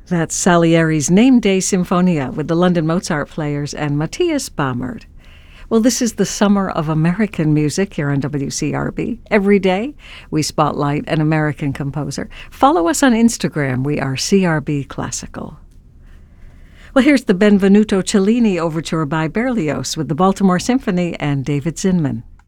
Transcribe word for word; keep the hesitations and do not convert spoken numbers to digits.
That's Salieri's Name Day Sinfonia with the London Mozart Players and Matthias Baumert. Well, this is the Summer of American Music here on W C R B. Every day, we spotlight an American composer. Follow us on Instagram. We are C R B Classical. Well, here's the Benvenuto Cellini Overture by Berlioz with the Baltimore Symphony and David Zinman.